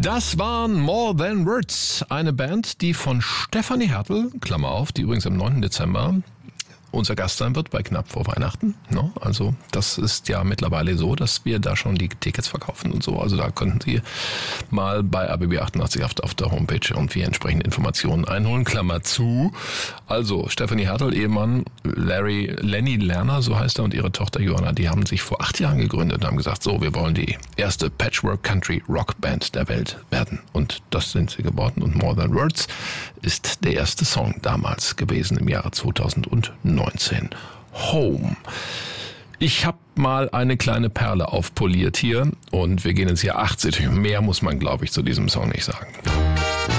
Das waren More Than Words, eine Band, die von Stefanie Hertel, Klammer auf, die übrigens am 9. Dezember unser Gast sein wird bei Knapp vor Weihnachten. No? Also das ist ja mittlerweile so, dass wir da schon die Tickets verkaufen und so. Also da könnten Sie mal bei ABB 88 auf der Homepage irgendwie entsprechende Informationen einholen. Klammer zu. Also Stefanie Hertel, Ehemann Lenny Lerner, so heißt er, und ihre Tochter Johanna, die haben sich vor 8 Jahren gegründet und haben gesagt, so, wir wollen die erste Patchwork Country Rock Band der Welt werden. Und das sind sie geworden. Und More Than Words ist der erste Song damals gewesen im Jahre 2019. Home. Ich habe mal eine kleine Perle aufpoliert hier und wir gehen ins Jahr 80. Mehr muss man, glaube ich, zu diesem Song nicht sagen.